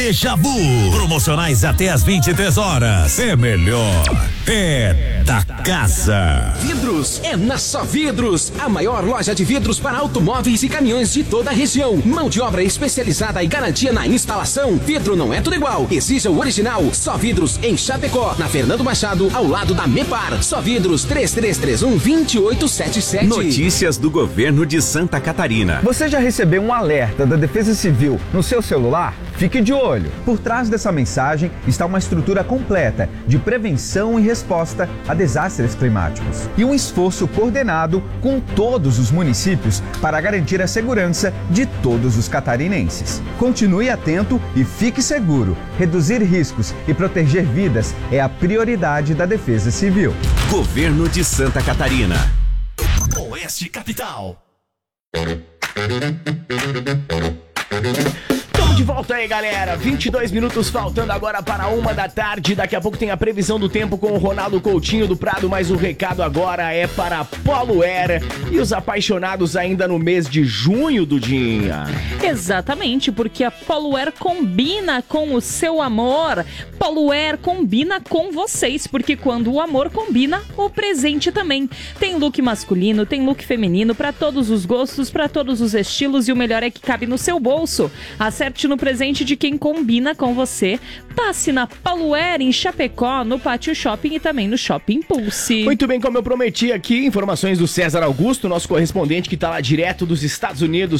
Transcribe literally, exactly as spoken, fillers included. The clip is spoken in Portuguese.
Déjà Vu. Promocionais até às vinte e três horas. É melhor. É da casa. Vidros é na Só Vidros, a maior loja de vidros para automóveis e caminhões de toda a região. Mão de obra especializada e garantia na instalação. Vidro não é tudo igual. Exija o original. Só Vidros em Chapecó, na Fernando Machado, ao lado da Mepar. Só Vidros três três três um, dois oito sete sete. Notícias do governo de Santa Catarina. Você já recebeu um alerta da Defesa Civil no seu celular? Fique de olho. Por trás dessa mensagem está uma estrutura completa de prevenção e resposta a desastres climáticos e um esforço coordenado com todos os municípios para garantir a segurança de todos os catarinenses. Continue atento e fique seguro. Reduzir riscos e proteger vidas é a prioridade da Defesa Civil. Governo de Santa Catarina. Oeste Capital. De volta aí, galera. vinte e dois minutos faltando agora para uma da tarde. Daqui a pouco tem a previsão do tempo com o Ronaldo Coutinho do Prado, mas o recado agora é para Polo Air e os apaixonados ainda no mês de junho, Dudinha. Exatamente, porque a Polo Air combina com o seu amor. Polo Air combina com vocês, porque quando o amor combina, o presente também. Tem look masculino, tem look feminino, para todos os gostos, para todos os estilos, e o melhor é que cabe no seu bolso. Acerte no presente de quem combina com você. Passe na Polo Air em Chapecó, no Pátio Shopping e também no Shopping Pulse. Muito bem, como eu prometi aqui, informações do César Augusto, nosso correspondente que está lá direto dos Estados Unidos